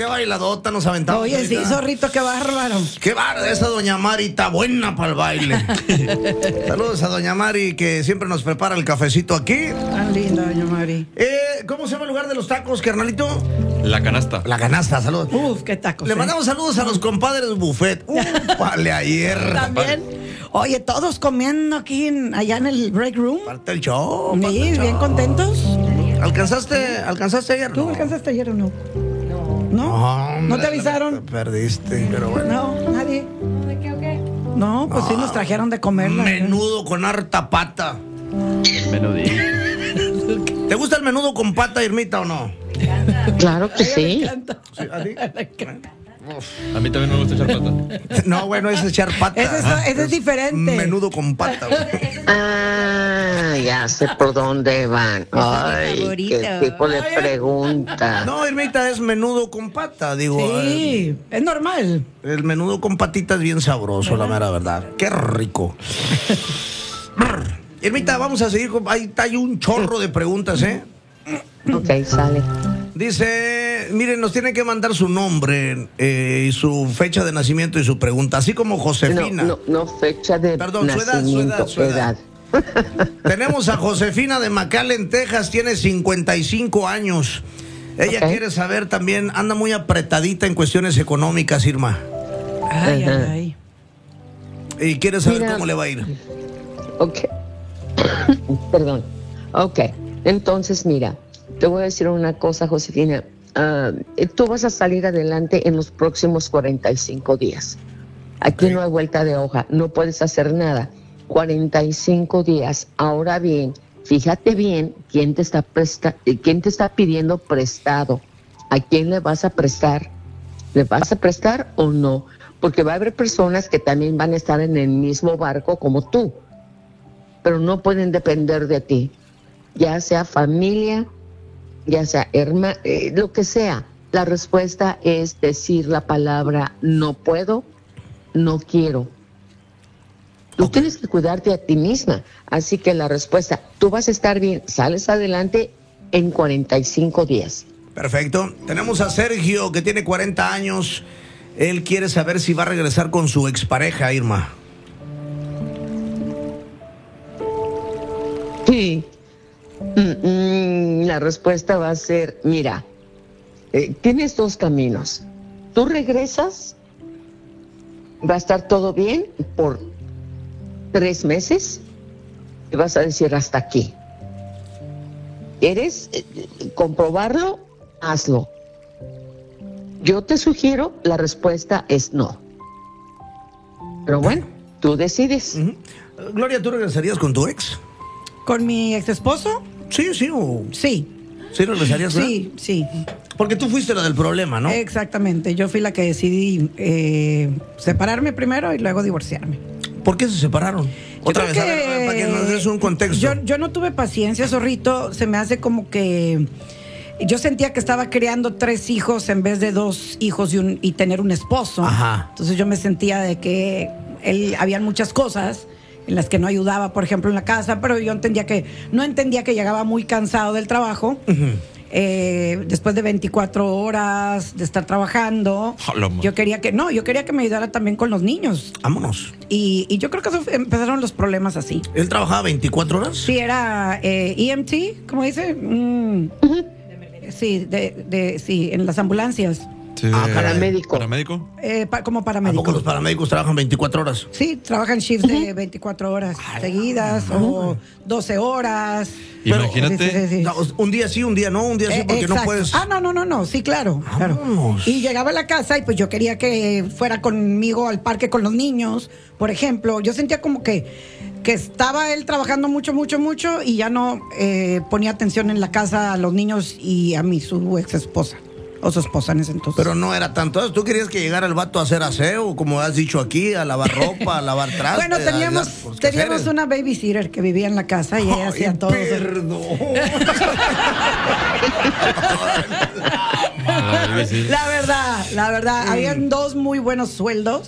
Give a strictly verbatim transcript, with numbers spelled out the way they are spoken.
bailadota nos aventamos. Oye, ahorita. sí, zorrito, qué bárbaro. Qué bárbaro, esa doña Mari está buena para el baile. Saludos a doña Mari, que siempre nos prepara el cafecito aquí. Tan linda, doña Mari. Eh, ¿Cómo se llama el lugar de los tacos, carnalito? La canasta. La canasta, saludos. Uf, qué tacos. Le eh. mandamos saludos a los compadres Buffet. Uh, vale, ayer. También. Oye, todos comiendo aquí en, allá en el break room. Parte el show. parte Sí, el bien show. contentos. ¿Alcanzaste, ¿Alcanzaste ayer? ¿Tú No. alcanzaste ayer o no? ¿No? ¿No te avisaron? Perdiste, pero bueno. No, nadie. ¿De qué o qué? No, pues sí nos trajeron de comer. la verdad. Menudo con harta pata. Menudito. ¿Te gusta el menudo con pata, Irmita, o no? Claro que sí. ¿Sí? ¿A ti? A mí también me gusta echar pata. No, bueno, ese es echar pata. Ese es- ese es diferente. Menudo con pata. güey. Ah, ya sé por dónde van. Ay, favorito. qué tipo de pregunta. No, Irmita, es menudo con pata, digo. eh, Sí, es normal. El menudo con patita es bien sabroso, la mera verdad. Qué rico. Brr. Irmita, vamos a seguir. con- Ahí está, hay un chorro de preguntas, ¿eh? Ok, sale. Dice, miren, nos tienen que mandar su nombre eh, y su fecha de nacimiento y su pregunta, así como No, Josefina. no, no fecha de Perdón, su edad, su nacimiento, edad, su edad. edad. Tenemos a Josefina de McAllen, Texas, tiene cincuenta y cinco años. Ella Ok. quiere saber también, anda muy apretadita en cuestiones económicas, Irma. Ay, Ajá. ay, Y quiere saber Mira. cómo le va a ir. Ok. Perdón. Ok. Entonces, mira, te voy a decir una cosa, Josefina. Ah, tú vas a salir adelante en los próximos cuarenta y cinco días. Aquí Ok. no hay vuelta de hoja, no puedes hacer nada. cuarenta y cinco días. Ahora bien, fíjate bien quién te está presta quién te está pidiendo prestado. ¿A quién le vas a prestar? ¿Le vas a prestar o no? Porque va a haber personas que también van a estar en el mismo barco como tú, pero no pueden depender de ti, ya sea familia, ya sea hermano, eh, lo que sea. La respuesta es decir la palabra no puedo, no quiero. Tú Ok. tienes que cuidarte a ti misma, así que la respuesta, tú vas a estar bien, sales adelante en cuarenta y cinco días. Perfecto. Tenemos a Sergio, que tiene cuarenta años. Él quiere saber si va a regresar con su expareja, Irma. Sí. Mm, mm, la respuesta va a ser, mira, eh, tienes dos caminos. Tú regresas, va a estar todo bien por tres meses y vas a decir hasta aquí. ¿Quieres eh, comprobarlo? Hazlo. Yo te sugiero, la respuesta es no. Pero bueno, tú decides. Ujú. Gloria, ¿tú regresarías con tu ex? ¿Con mi ex esposo? Sí, sí, o... Sí, ¿Sí regresarías? ¿verdad? sí, sí. Porque tú fuiste la del problema, ¿no? Exactamente. Yo fui la que decidí eh, separarme primero y luego divorciarme. ¿Por qué se separaron? Yo Otra creo vez, a ver, para que nos des un contexto. Yo, yo no tuve paciencia, zorrito. Se me hace como que yo sentía que estaba criando tres hijos en vez de dos hijos y, un, y tener un esposo. Ajá. Entonces yo me sentía de que él habían muchas cosas en las que no ayudaba, por ejemplo, en la casa, pero yo entendía que no entendía que llegaba muy cansado del trabajo. Eh, después de veinticuatro horas de estar trabajando, Jala, ma. yo quería que no, yo quería que me ayudara también con los niños. Vámonos. Y, y yo creo que eso fue- empezaron los problemas así. ¿Él trabajaba veinticuatro horas? Sí, era eh, E M T, ¿cómo dice? Mm, sí, de, de, sí, en las ambulancias, Sí. Ah, caray. Paramédico. ¿Paramédico? eh, pa- como ¿A poco paramédico. los paramédicos trabajan veinticuatro horas? Sí, trabajan shifts de veinticuatro horas seguidas o doce horas. Pero- Imagínate. Sí, sí, sí. No, un día sí, un día no, un día sí, Eh, porque no exacto. puedes... Ah, no, no, no, no, sí, claro, claro. Vámonos. Y llegaba a la casa y pues yo quería que fuera conmigo al parque con los niños, por ejemplo. Yo sentía como que, que estaba él trabajando mucho, mucho, mucho y ya no eh, ponía atención en la casa a los niños y a mí, su ex esposa, o su esposa en ese entonces. Pero no era tanto. ¿Tú querías que llegara el vato a hacer aseo, como has dicho aquí, a lavar ropa, a lavar trastes? Bueno, a teníamos, ayudar por los teníamos quehaceres? una babysitter que vivía en la casa y ella Ay, hacía todo. perdón. La verdad, sí. La verdad, la verdad, habían dos muy buenos sueldos